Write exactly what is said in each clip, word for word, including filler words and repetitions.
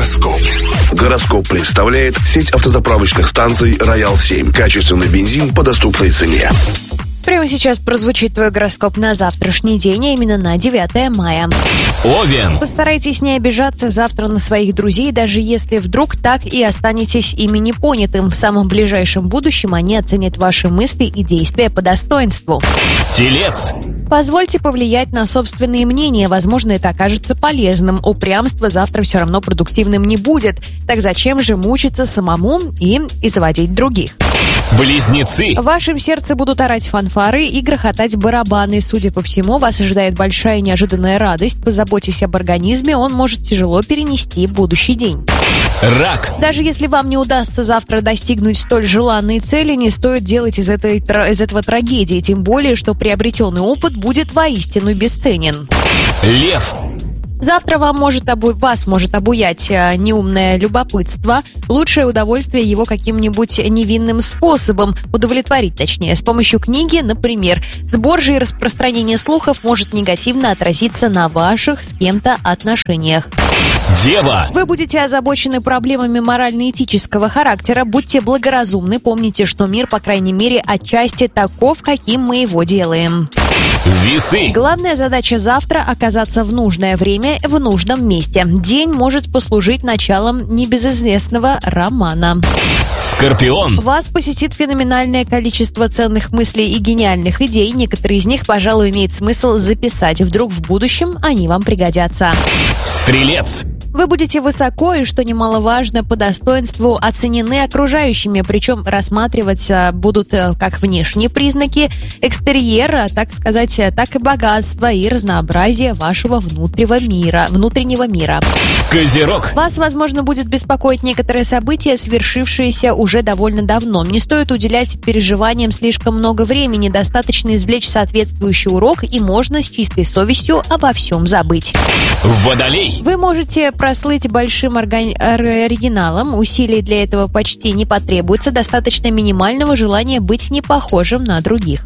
Гороскоп. Гороскоп представляет сеть автозаправочных станций «Роял семь». Качественный бензин по доступной цене. Прямо сейчас прозвучит твой гороскоп на завтрашний день, а именно на девятое мая. Овен. Постарайтесь не обижаться завтра на своих друзей, даже если вдруг так и останетесь ими непонятым. В самом ближайшем будущем они оценят ваши мысли и действия по достоинству. Телец. Позвольте повлиять на собственные мнения, возможно, это окажется полезным. Упрямство завтра все равно продуктивным не будет. Так зачем же мучиться самому и, и заводить других? Близнецы. В вашем сердце будут орать фанфары и грохотать барабаны. Судя по всему, вас ожидает большая и неожиданная радость. Позаботьтесь об организме, он может тяжело перенести будущий день. Рак. Даже если вам не удастся завтра достигнуть столь желанной цели, не стоит делать из, этой, из этого трагедии, тем более, что приобретенный опыт будет воистину бесценен. Лев. Завтра вам может обу... вас может обуять а, неумное любопытство. Лучшее удовольствие его каким-нибудь невинным способом удовлетворить, точнее, с помощью книги, например. Сбор же и распространение слухов может негативно отразиться на ваших с кем-то отношениях. Дева. Вы будете озабочены проблемами морально-этического характера. Будьте благоразумны, помните, что мир, по крайней мере, отчасти таков, каким мы его делаем. Весы. Главная задача завтра – оказаться в нужное время в нужном месте. День может послужить началом небезызвестного романа. Скорпион. Вас посетит феноменальное количество ценных мыслей и гениальных идей. Некоторые из них, пожалуй, имеет смысл записать. Вдруг в будущем они вам пригодятся. Стрелец. Вы будете высоко и, что немаловажно, по достоинству оценены окружающими, причем рассматриваться будут как внешние признаки экстерьера, так сказать, так и богатство и разнообразие вашего внутреннего мира, внутреннего мира. Козерог. Вас, возможно, будет беспокоить некоторые события, свершившиеся уже довольно давно. Не стоит уделять переживаниям слишком много времени, достаточно извлечь соответствующий урок, и можно с чистой совестью обо всем забыть. Водолей. Вы можете прослыть большим органи- оригиналом, усилий для этого почти не потребуется, достаточно минимального желания быть не похожим на других.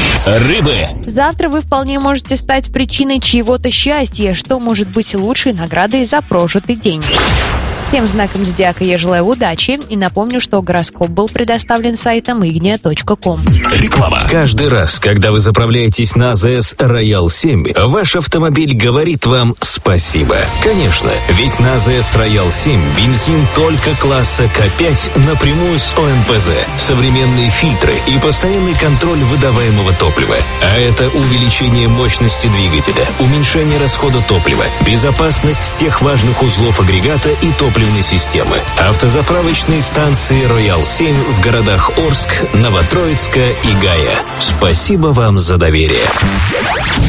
Рыбы. Завтра вы вполне можете стать причиной чьего-то счастья, что может быть лучшей наградой за прожитый день. Всем знаком зодиака я желаю удачи и напомню, что гороскоп был предоставлен сайтом игния точка ком. Реклама. Каждый раз, когда вы заправляетесь на АЗС «Роял семь», ваш автомобиль говорит вам спасибо. Конечно, ведь на АЗС «Роял семь» бензин только класса К пять напрямую с О Н П З, современные фильтры и постоянный контроль выдаваемого топлива. А это увеличение мощности двигателя, уменьшение расхода топлива, безопасность всех важных узлов агрегата и топлива системы. Автозаправочные станции «Роял семь» в городах Орск, Новотроицка и Гая. Спасибо вам за доверие.